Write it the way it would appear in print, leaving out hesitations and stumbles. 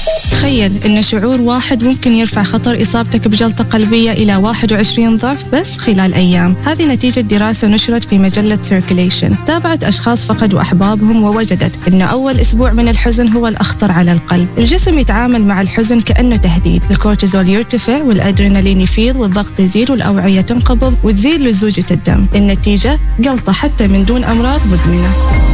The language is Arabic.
تخيل إن شعور واحد ممكن يرفع خطر إصابتك بجلطة قلبية إلى 21 ضعف بس خلال أيام. هذه نتيجة دراسة نشرت في مجلة Circulation. تابعت أشخاص فقدوا أحبابهم ووجدت أن أول أسبوع من الحزن هو الأخطر على القلب. الجسم يتعامل مع الحزن كأنه تهديد، الكورتيزول يرتفع والأدرينالين يفيض والضغط يزيد والأوعية تنقبض وتزيد لزوجة الدم. النتيجة جلطة حتى من دون أمراض مزمنة.